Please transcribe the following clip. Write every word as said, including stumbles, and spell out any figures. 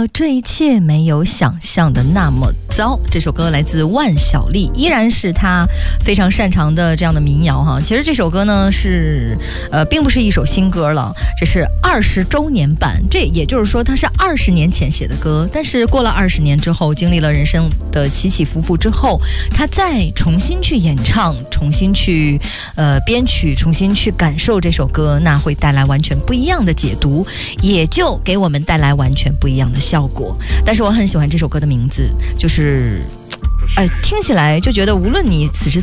歌，这一切没有想象的那么糟。这首歌来自万晓利，依然是他非常擅长的这样的民谣哈。其实这首歌呢是呃，并不是一首新歌了，这是二十周年版。这也就是说，他是二十年前写的歌，但是过了二十年之后，经历了人生的起起伏伏之后，他再重新去演唱，重新去呃编曲，重新去感受这首歌，那会带来完全不一样的解读，也就给我们带来完全不一样的效果。但是我很喜欢这首歌的名字，就是，哎，听起来就觉得无论你此时